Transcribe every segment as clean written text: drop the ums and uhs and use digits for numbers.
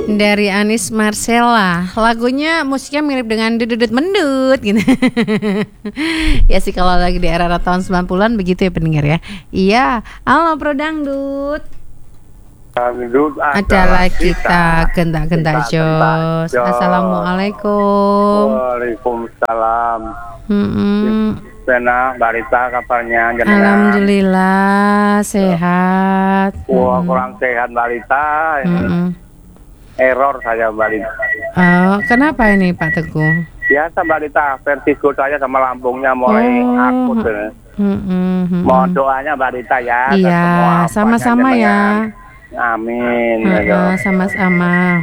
Dari Anis Marcella. Lagunya musiknya mirip dengan Dudut Mendut gitu. Ya sih kalau lagi di era tahun 90-an begitu ya pendengar ya. Iya, halo Pro Dangdut. Dangdut adalah kita gentak-gentak jos. Assalamualaikum. Waalaikumsalam. Sena Barita kabarnya jenengan? Alhamdulillah sehat. Wah, kurang sehat Barita. Error saya Barita. Oh, kenapa ini Pak Teguh? Biasa Barita, vertigo saya sama lambungnya mulai akut. Mohon doanya Barita ya. Iya, sama-sama ya. Amin. Sama-sama.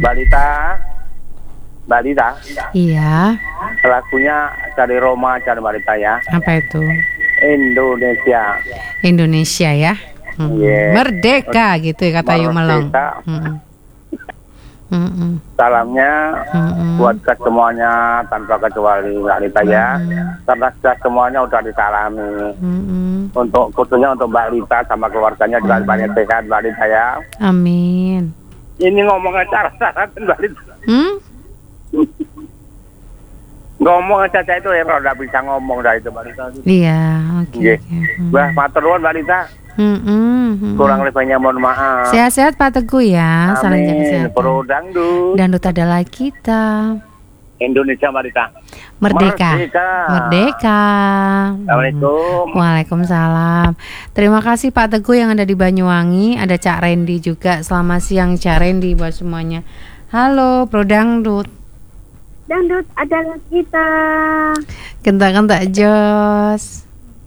Barita. Iya. Lagunya dari Roma dan Barita ya. Apa itu? Indonesia ya. Yeah. Merdeka gitu ya kata Yumelong. Salamnya buat ke semuanya tanpa kecuali Barita ya. Karena sudah semuanya udah disalami. Untuk khususnya untuk Mbak Lita sama keluarganya juga banyak sehat Barita ya. Amin. Ini ngomong acara Mbak Lita. Ngomong aja itu ya kalau udah bisa ngomong dah itu Barita. Iya, oke. Wah, matur nuwun Barita. Kurang lebihnya mohon maaf. Sehat-sehat Pak Teguh ya. Salam jaga kesehatan. Pro Dangdut. Dangdut adalah kita. Indonesia Barita. Merdeka. Assalamualaikum. Waalaikumsalam. Terima kasih Pak Teguh yang ada di Banyuwangi. Ada Cak Randy juga. Selamat siang Cak Randy buat semuanya. Halo Pro Dangdut. Dangdut adalah kita. Gentak-gentak jos.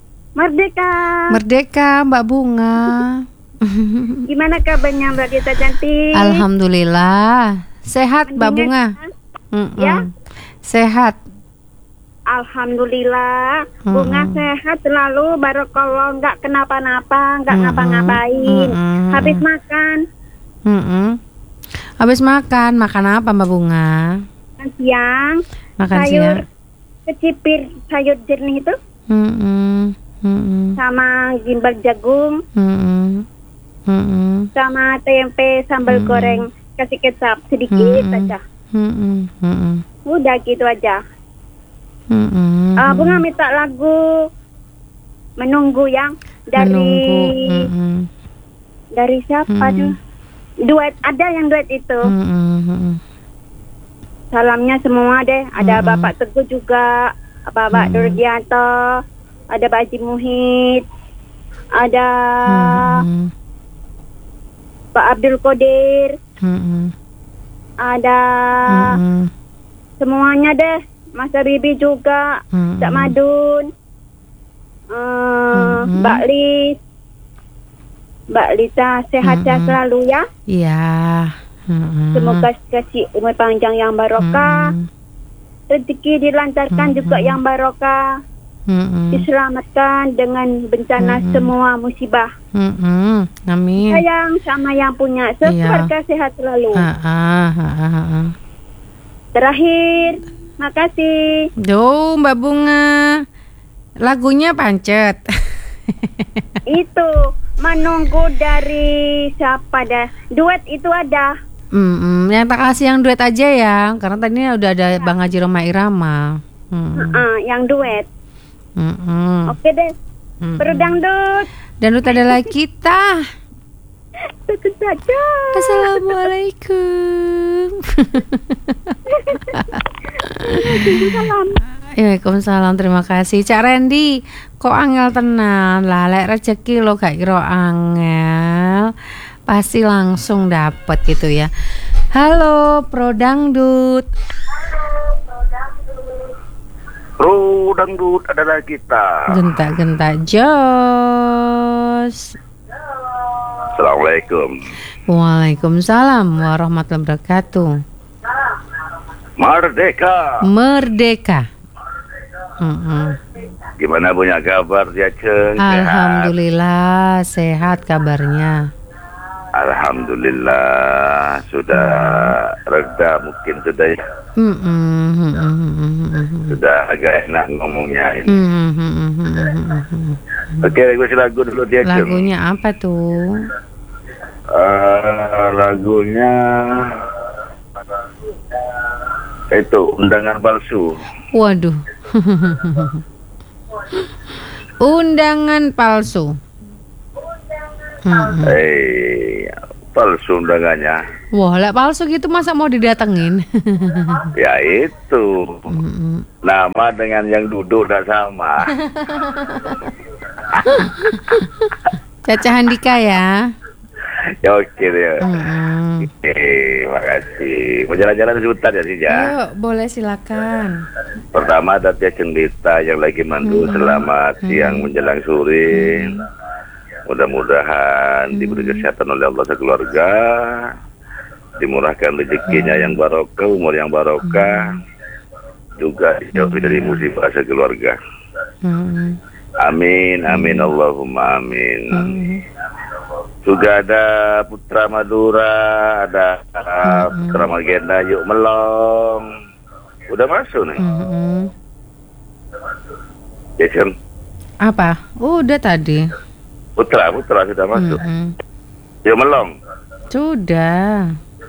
Merdeka Mbak Bunga. Gimana kabarnya Mbak Dita cantik? Alhamdulillah. Sehat Mbak Bunga. Ya. Sehat. Alhamdulillah. Bunga sehat selalu. Barokallah, nggak kenapa-napa, nggak ngapa-ngapain. Habis makan. Habis makan apa Mbak Bunga? Siang. Makan sayur siang. Kecipir sayur jernih itu. Sama gimbal jagung. Sama tempe sambal goreng kasih kecap sedikit aja. Udah gitu aja. Bunga minta lagu Menunggu yang dari siapa tuh? Duet, ada yang duet itu. Salamnya semua deh. Ada Bapak Teguh juga, Bapak Durdianto, ada Pak Haji Muhid, ada Pak Abdul Qadir, ada semuanya deh. Mas Bibi juga, Cak Madun, Mbak Lita sehat-sehat selalu ya. Iya. Semoga kasih umur panjang yang barokah, rezeki dilancarkan juga yang barokah, diselamatkan dengan bencana semua musibah. Amin. Sayang sama yang punya, sekeluarga sehat selalu. Terakhir, makasih. Duh Mbak Bunga, lagunya pancet. Itu Menunggu dari siapa dah? Duet itu ada. Yang tak kasih yang duet aja ya, karena tadi udah ada Bang Haji Roma Irama. Yang duet. Oke deh. Pro Dangdut. Dangdut adalah kita. Takut saja. Assalamualaikum. Waalaikumsalam. Waalaikumsalam, terima kasih Cak Randy. Kok angel tenan lah, lek rezeki lo gak kira angel, pasti langsung dapet gitu ya. Halo Pro Dangdut. Pro Dangdut adalah kita. Gentak-gentak jos. Assalamualaikum. Waalaikumsalam warahmatullahi wabarakatuh. Merdeka. Gimana punya kabar dia Ceng? Alhamdulillah sehat kabarnya. Alhamdulillah sudah reda mungkin sudah ya. Sudah agak enak ngomongnya ini. Oke, lagu dulu dia Ceng. Lagunya apa tuh? Lagunya Itu undangan palsu. Waduh. Undangan palsu. Palsu undangannya. Wah, lek palsu gitu masa mau didatengin? Ya itu. Nama dengan yang duduk udah sama. Caca Handika ya. Ya oke deh. Makasih. Mau jalan-jalan sebentar ya sih ya. Yuk, boleh silakan. Pertama ada Tia Cendita yang lagi mandu. Selamat siang menjelang sore. Mudah-mudahan diberi kesehatan oleh Allah sekeluarga, dimurahkan rezekinya yang barokah, umur yang barokah, juga dijauhi dari musibah sekeluarga. Amin, amin, Allahumma amin. Juga ada Putra Madura, ada Putra Magenda, Yuk Melong. Udah masuk nih. Jason. Apa? Udah tadi. Putra sudah masuk. Yuk Melong. Sudah.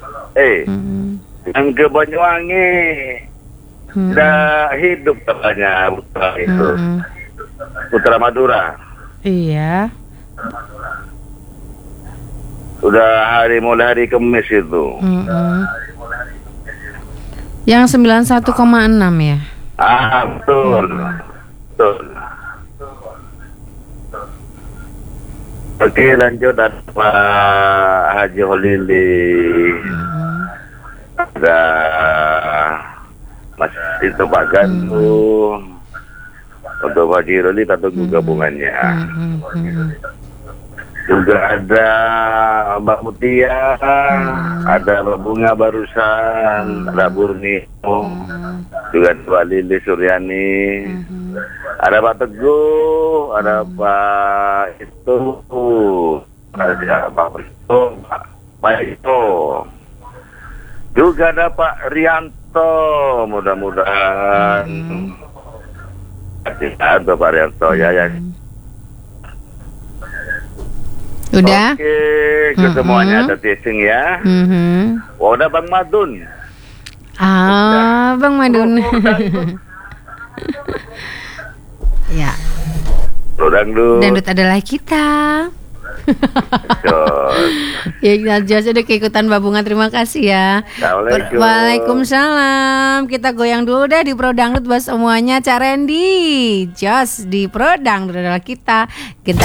Yang ke Banyuwangi. Sudah hidup katanya Putra itu. Putra Madura. Iya. Udah mulai hari Kamis itu. Yang 91,6 ya? Betul. Oke, lanjut ada Pak Haji Holili. Ada Mas itu Pak Gandu. Untuk Pak Jiroli atau gabungannya. Juga ada Mbak Mutia, ada Mbak Bunga barusan, ada Burnio, juga Mbak Lili Suryani, ada Pak Teguh, ada Pak itu, ada Pak itu, juga ada Pak Rianto, mudah-mudahan ada Pak Rianto ya. Udah? Oke, semuanya ada testing ya. Wah, udah Bang Madun. Bang Madun. Ya. Dangdut adalah kita. Ya, jelas udah keikutan Babunga. Terima kasih ya. Waalaikumsalam. Kita goyang dulu deh di Pro Dangdut buat semuanya. Cak Randy, Jos di Pro Dangdut adalah kita.